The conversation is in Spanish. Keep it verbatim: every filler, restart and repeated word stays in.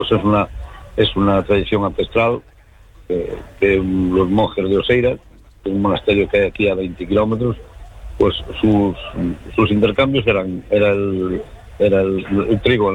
pues es una, es una tradición ancestral eh, de los monjes de Oseira, un monasterio que hay aquí a veinte kilómetros. Pues sus, sus intercambios eran era el, era el, el trigo